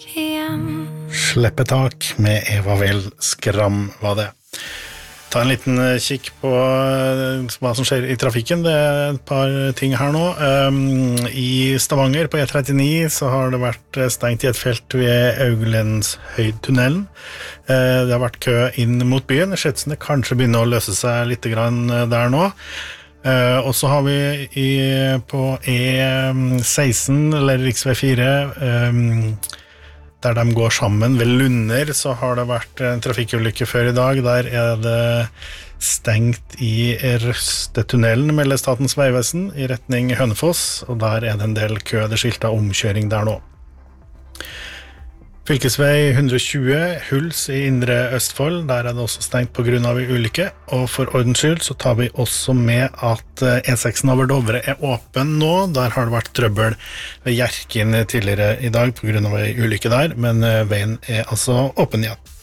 Sleppetak med Eva Vel Skram var det. Ta en liten kikk på hva som skjer i trafikken. Det et par ting her nå. I Stavanger på E39 så har det vært stengt i et felt ved Auglendshøydtunnelen. Det har vært kø inn mot byen. Skjetsene kanskje begynner å løse seg litt grann der nå. Og så har vi på E16 eller riksvei 4 der de går sammen ved Lunder, så har det vært en trafikkulykke før i dag. Der det stengt i Røstetunnelen mellom Statens Vegvesen i retning Hønefoss, og der det en del kø, det skiltet omkjøring der nå. Fylkesvei 120, Huls i Indre Østfold, der det også stengt på grunn av en ulykke, og for ordens skyld så tar vi også med at E6 over Dovre åpen nå. Der har det vært trøbbel ved Hjerkinn tidligere i dag på grunn av en ulykke der, men veien altså åpen igjen.